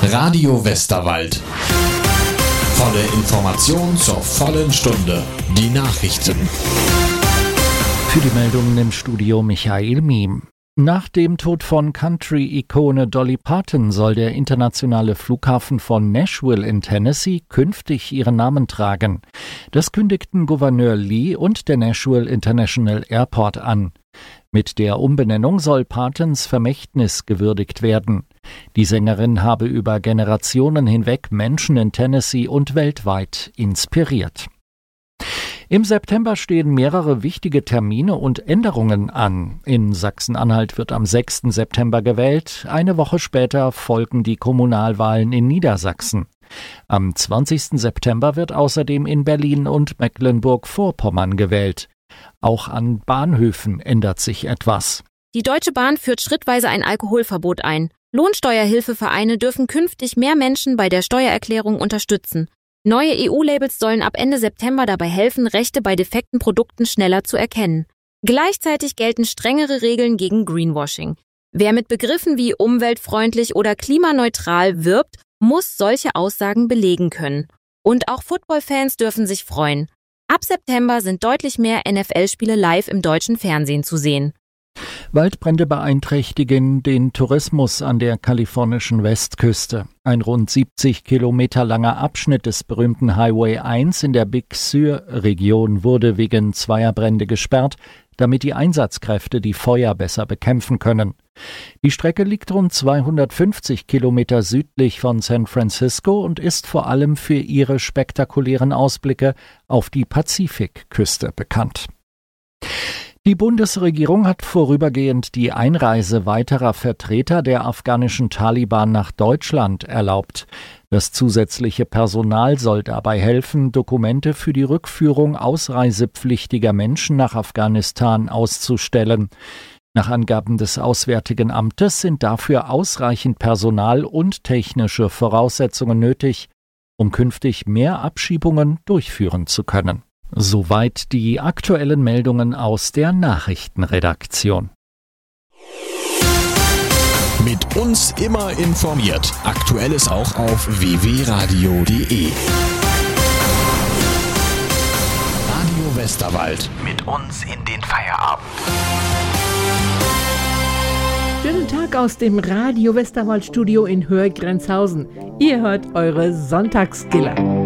Radio Westerwald. Volle Information zur vollen Stunde. Die Nachrichten. Für die Meldungen im Studio Michael Miem. Nach dem Tod von Country-Ikone Dolly Parton soll der internationale Flughafen von Nashville in Tennessee künftig ihren Namen tragen. Das kündigten Gouverneur Lee und der Nashville International Airport an. Mit der Umbenennung soll Partons Vermächtnis gewürdigt werden. Die Sängerin habe über Generationen hinweg Menschen in Tennessee und weltweit inspiriert. Im September stehen mehrere wichtige Termine und Änderungen an. In Sachsen-Anhalt wird am 6. September gewählt. Eine Woche später folgen die Kommunalwahlen in Niedersachsen. Am 20. September wird außerdem in Berlin und Mecklenburg-Vorpommern gewählt. Auch an Bahnhöfen ändert sich etwas. Die Deutsche Bahn führt schrittweise ein Alkoholverbot ein. Lohnsteuerhilfevereine dürfen künftig mehr Menschen bei der Steuererklärung unterstützen. Neue EU-Labels sollen ab Ende September dabei helfen, Rechte bei defekten Produkten schneller zu erkennen. Gleichzeitig gelten strengere Regeln gegen Greenwashing. Wer mit Begriffen wie umweltfreundlich oder klimaneutral wirbt, muss solche Aussagen belegen können. Und auch Footballfans dürfen sich freuen. Ab September sind deutlich mehr NFL-Spiele live im deutschen Fernsehen zu sehen. Waldbrände beeinträchtigen den Tourismus an der kalifornischen Westküste. Ein rund 70 Kilometer langer Abschnitt des berühmten Highway 1 in der Big Sur-Region wurde wegen zweier Brände gesperrt, damit die Einsatzkräfte die Feuer besser bekämpfen können. Die Strecke liegt rund 250 Kilometer südlich von San Francisco und ist vor allem für ihre spektakulären Ausblicke auf die Pazifikküste bekannt. Die Bundesregierung hat vorübergehend die Einreise weiterer Vertreter der afghanischen Taliban nach Deutschland erlaubt. Das zusätzliche Personal soll dabei helfen, Dokumente für die Rückführung ausreisepflichtiger Menschen nach Afghanistan auszustellen. Nach Angaben des Auswärtigen Amtes sind dafür ausreichend Personal und technische Voraussetzungen nötig, um künftig mehr Abschiebungen durchführen zu können. Soweit die aktuellen Meldungen aus der Nachrichtenredaktion. Mit uns immer informiert. Aktuelles auch auf www.radio.de. Radio Westerwald. Mit uns in den Feierabend. Schönen Tag aus dem Radio Westerwald Studio in Höhe-Grenzhausen. Ihr hört eure Sonntagskiller.